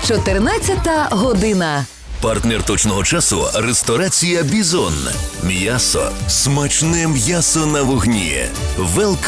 14 година. Партнер точного часу – ресторація «Бізон». М'ясо. Смачне м'ясо на вогні. Велкам